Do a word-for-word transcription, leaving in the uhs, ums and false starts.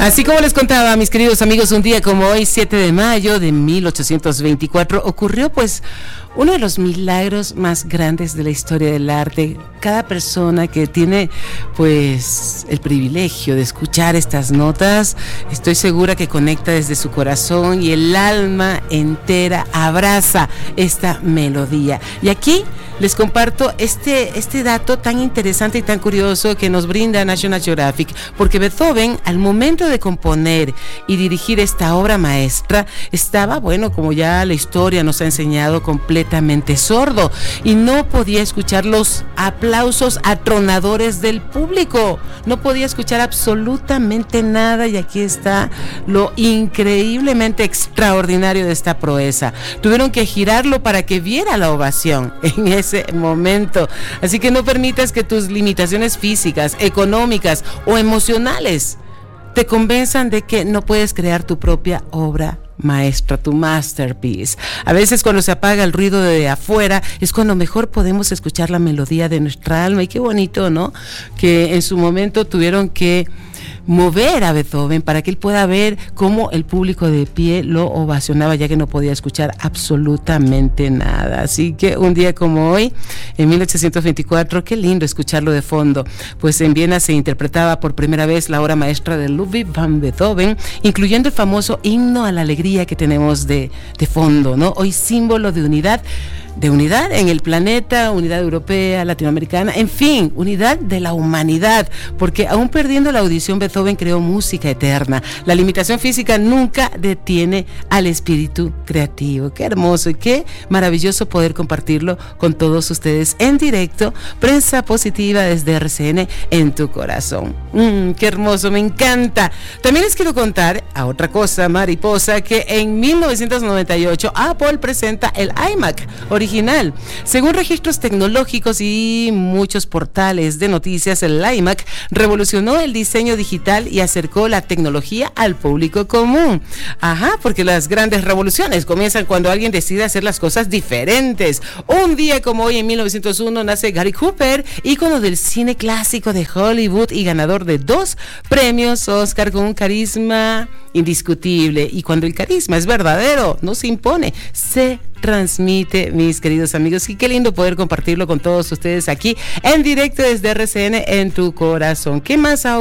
Así como les contaba, mis queridos amigos, un día como hoy, siete de mayo de mil ochocientos veinticuatro, ocurrió pues uno de los milagros más grandes de la historia del arte. Cada persona que tiene pues el privilegio de escuchar estas notas, estoy segura que conecta desde su corazón y el alma entera abraza esta melodía. Y aquí les comparto este, este dato tan interesante y tan curioso que nos brinda National Geographic, porque Beethoven, al momento de componer y dirigir esta obra maestra, estaba, bueno, como ya la historia nos ha enseñado, completamente sordo y no podía escuchar los aplausos atronadores del público, no podía escuchar absolutamente nada. Y aquí está lo increíblemente extraordinario de esta proeza. Tuvieron que girarlo para que viera la ovación en ese momento. Así que no permitas que tus limitaciones físicas, económicas o emocionales te convenzan de que no puedes crear tu propia obra maestra, tu masterpiece. A veces cuando se apaga el ruido de afuera es cuando mejor podemos escuchar la melodía de nuestra alma. Y qué bonito, ¿no? Que en su momento tuvieron que mover a Beethoven para que él pueda ver cómo el público de pie lo ovacionaba, ya que no podía escuchar absolutamente nada. Así que un día como hoy, en mil ochocientos veinticuatro, qué lindo escucharlo de fondo, pues en Viena se interpretaba por primera vez la obra maestra de Ludwig van Beethoven, incluyendo el famoso himno a la alegría que tenemos de, de fondo, ¿no? Hoy símbolo de unidad, de unidad en el planeta, unidad europea, latinoamericana, en fin, unidad de la humanidad, porque aún perdiendo la audición, Beethoven creó música eterna. La limitación física nunca detiene al espíritu creativo. Qué hermoso y qué maravilloso poder compartirlo con todos ustedes en directo. Prensa positiva desde R C N en tu corazón. Mm, qué hermoso, me encanta. También les quiero contar a otra cosa mariposa, que en mil novecientos noventa y ocho Apple presenta el iMac original. Según registros tecnológicos y muchos portales de noticias, el iMac revolucionó el diseño digital y acercó la tecnología al público común. Ajá, porque las grandes revoluciones comienzan cuando alguien decide hacer las cosas diferentes. Un día como hoy, en mil novecientos uno, nace Gary Cooper, ícono del cine clásico de Hollywood y ganador de dos premios Oscar, con un carisma indiscutible. Y cuando el carisma es verdadero, no se impone, se transmite, mis queridos amigos. Y qué lindo poder compartirlo con todos ustedes aquí en directo desde R C N en tu corazón. ¿Qué más ahora?